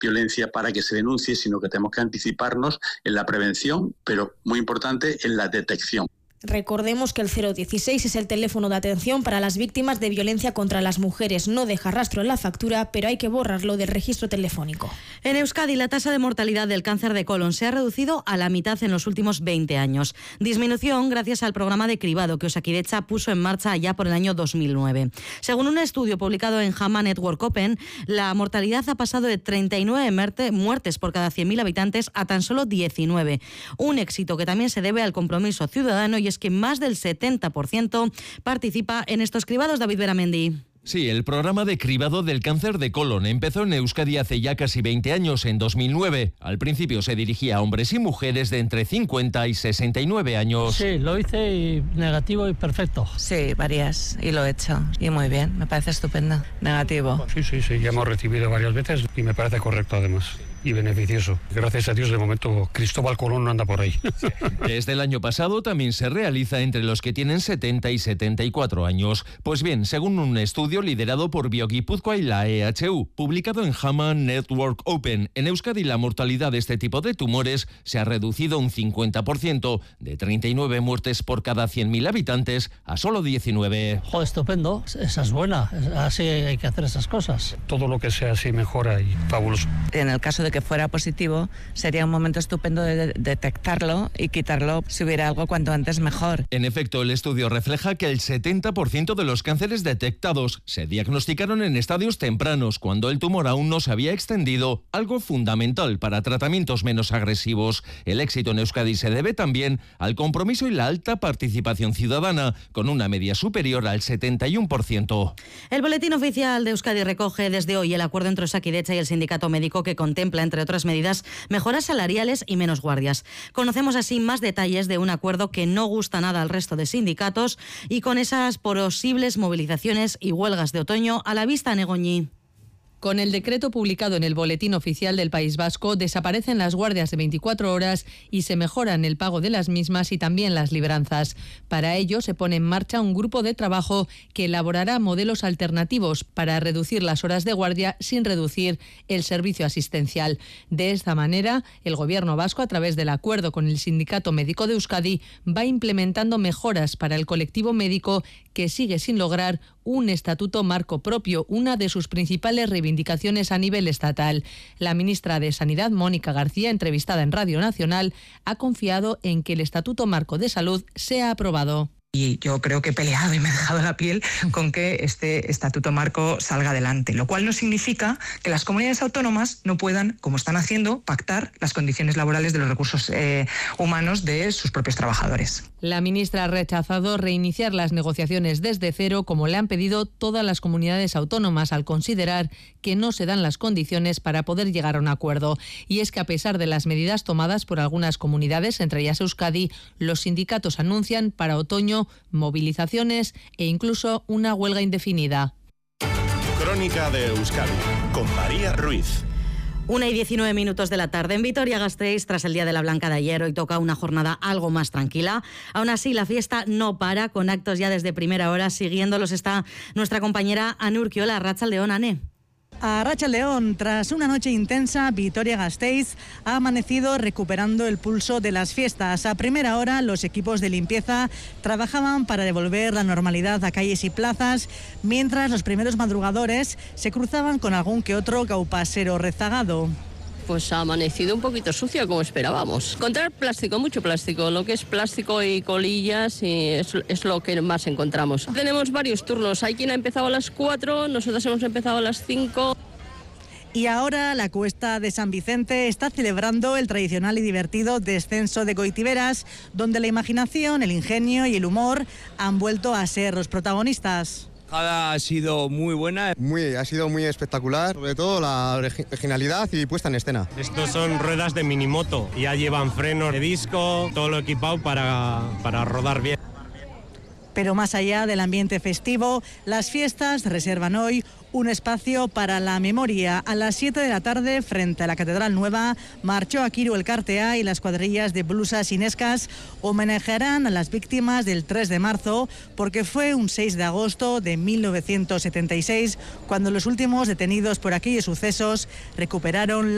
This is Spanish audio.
violencia para que se denuncie, sino que tenemos que anticiparnos en la prevención, pero muy importante en la detección. Recordemos que el 016 es el teléfono de atención para las víctimas de violencia contra las mujeres. No deja rastro en la factura, pero hay que borrarlo del registro telefónico. En Euskadi, la tasa de mortalidad del cáncer de colon se ha reducido a la mitad en los últimos 20 años. Disminución gracias al programa de cribado que Osakidetza puso en marcha ya por el año 2009. Según un estudio publicado en JAMA Network Open, la mortalidad ha pasado de 39 muertes por cada 100.000 habitantes a tan solo 19. Un éxito que también se debe al compromiso ciudadano, y es que más del 70% participa en estos cribados. David Beramendi. Sí, el programa de cribado del cáncer de colon empezó en Euskadi hace ya casi 20 años, en 2009. Al principio se dirigía a hombres y mujeres de entre 50 y 69 años. Sí, lo hice y negativo y perfecto. Sí, varias, y lo he hecho. Y muy bien, me parece estupendo. Negativo. Sí, ya hemos recibido varias veces y me parece correcto además. Y beneficioso. Gracias a Dios, de momento Cristóbal Colón no anda por ahí. Desde el año pasado también se realiza entre los que tienen 70 y 74 años. Pues bien, según un estudio liderado por Bioguipúzcoa y la EHU, publicado en JAMA Network Open, en Euskadi la mortalidad de este tipo de tumores se ha reducido un 50%, de 39 muertes por cada 100.000 habitantes a solo 19. Joder, estupendo. Esa es buena. Así hay que hacer esas cosas. Todo lo que sea así mejora y fabuloso. En el caso de que fuera positivo, sería un momento estupendo de detectarlo y quitarlo, si hubiera algo cuanto antes mejor. En efecto, el estudio refleja que el 70% de los cánceres detectados se diagnosticaron en estadios tempranos, cuando el tumor aún no se había extendido, algo fundamental para tratamientos menos agresivos. El éxito en Euskadi se debe también al compromiso y la alta participación ciudadana, con una media superior al 71%. El Boletín Oficial de Euskadi recoge desde hoy el acuerdo entre Osakidetza y el sindicato médico, que contempla, entre otras medidas, mejoras salariales y menos guardias. Conocemos así más detalles de un acuerdo que no gusta nada al resto de sindicatos, y con esas posibles movilizaciones y huelgas de otoño a la vista, Negoñi. Con el decreto publicado en el Boletín Oficial del País Vasco, desaparecen las guardias de 24 horas y se mejoran el pago de las mismas y también las libranzas. Para ello, se pone en marcha un grupo de trabajo que elaborará modelos alternativos para reducir las horas de guardia sin reducir el servicio asistencial. De esta manera, el Gobierno vasco, a través del acuerdo con el Sindicato Médico de Euskadi, va implementando mejoras para el colectivo médico, que sigue sin lograr un estatuto marco propio, una de sus principales reivindicaciones a nivel estatal. La ministra de Sanidad, Mónica García, entrevistada en Radio Nacional, ha confiado en que el estatuto marco de salud sea aprobado. Y yo creo que he peleado y me he dejado la piel con que este estatuto marco salga adelante, lo cual no significa que las comunidades autónomas no puedan, como están haciendo, pactar las condiciones laborales de los recursos humanos de sus propios trabajadores. La ministra ha rechazado reiniciar las negociaciones desde cero, como le han pedido todas las comunidades autónomas, al considerar que no se dan las condiciones para poder llegar a un acuerdo. Y es que, a pesar de las medidas tomadas por algunas comunidades, entre ellas Euskadi, los sindicatos anuncian para otoño movilizaciones e incluso una huelga indefinida. Crónica de Euskadi, con María Ruiz. 1:19 de la tarde en Vitoria-Gasteiz. Tras el Día de la Blanca de ayer, hoy toca una jornada algo más tranquila. Aún así, la fiesta no para, con actos ya desde primera hora. Siguiéndolos está nuestra compañera Ane Urquiola. Arratsaldeon, Ane. Arratsaldeon, tras una noche intensa, Vitoria-Gasteiz ha amanecido recuperando el pulso de las fiestas. A primera hora, los equipos de limpieza trabajaban para devolver la normalidad a calles y plazas, mientras los primeros madrugadores se cruzaban con algún que otro gaupasero rezagado. Pues ha amanecido un poquito sucio, como esperábamos. Encontrar plástico, mucho plástico, lo que es plástico y colillas es lo que más encontramos. Tenemos varios turnos, hay quien ha empezado a las 4, nosotros hemos empezado a las 5. Y ahora la Cuesta de San Vicente está celebrando el tradicional y divertido descenso de Goitiberas, donde la imaginación, el ingenio y el humor han vuelto a ser los protagonistas. Ha sido muy buena. Ha sido muy espectacular, sobre todo la originalidad y puesta en escena. Estos son ruedas de minimoto, ya llevan frenos de disco, todo lo equipado para rodar bien. Pero más allá del ambiente festivo, las fiestas reservan hoy un espacio para la memoria. A las 7 de la tarde, frente a la Catedral Nueva, marchó Akiru Elkartea y las cuadrillas de blusas inescas homenajearán a las víctimas del 3 de marzo, porque fue un 6 de agosto de 1976 cuando los últimos detenidos por aquellos sucesos recuperaron